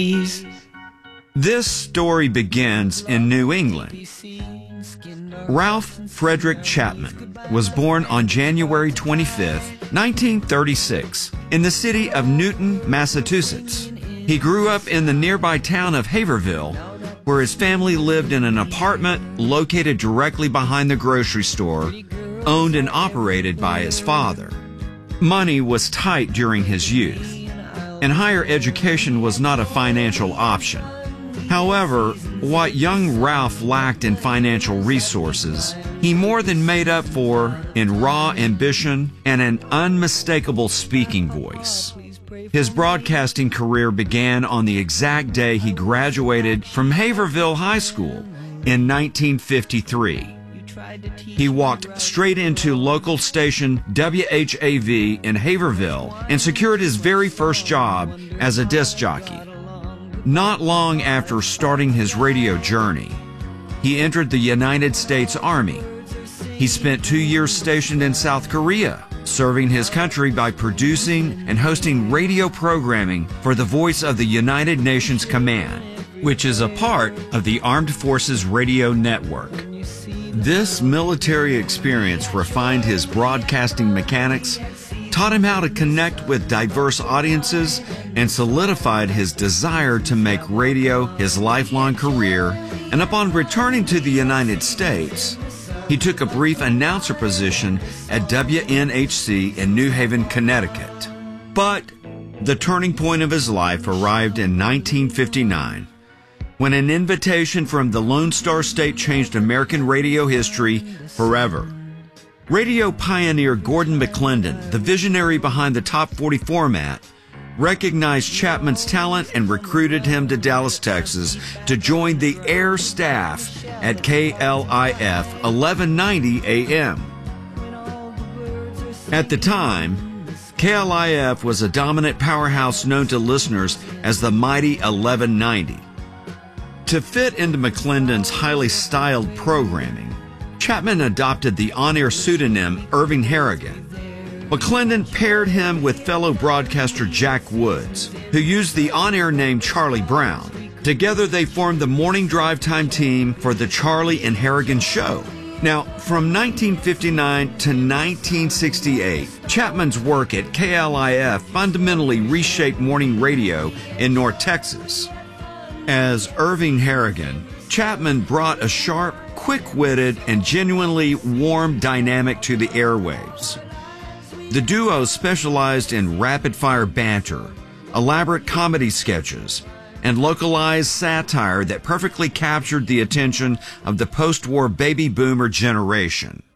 This story begins in New England. Ralph Frederick Chapman was born on January 25, 1936, in the city of Newton, Massachusetts. He grew up in the nearby town of Haverhill, where his family lived in an apartment located directly behind the grocery store, owned and operated by his father. Money was tight during his youth, and higher education was not a financial option. However, what young Ralph lacked in financial resources, he more than made up for in raw ambition and an unmistakable speaking voice. His broadcasting career began on the exact day he graduated from Haverhill High School in 1953. He walked straight into local station WHAV in Haverhill and secured his very first job as a disc jockey. Not long after starting his radio journey, he entered the United States Army. He spent 2 years stationed in South Korea, serving his country by producing and hosting radio programming for the Voice of the United Nations Command, which is a part of the Armed Forces Radio Network. This military experience refined his broadcasting mechanics, taught him how to connect with diverse audiences, and solidified his desire to make radio his lifelong career. And upon returning to the United States, he took a brief announcer position at WNHC in New Haven, Connecticut. But the turning point of his life arrived in 1959, when an invitation from the Lone Star State changed American radio history forever. Radio pioneer Gordon McClendon, the visionary behind the Top 40 format, recognized Chapman's talent and recruited him to Dallas, Texas to join the air staff at KLIF 1190 AM. At the time, KLIF was a dominant powerhouse known to listeners as the mighty 1190. To fit into McClendon's highly styled programming, Chapman adopted the on-air pseudonym Irving Harrigan. McClendon paired him with fellow broadcaster Jack Woods, who used the on-air name Charlie Brown. Together they formed the morning drive time team for the Charlie and Harrigan Show. Now, from 1959 to 1968, Chapman's work at KLIF fundamentally reshaped morning radio in North Texas. As Irving Harrigan, Chapman brought a sharp, quick-witted, and genuinely warm dynamic to the airwaves. The duo specialized in rapid-fire banter, elaborate comedy sketches, and localized satire that perfectly captured the attention of the post-war baby boomer generation.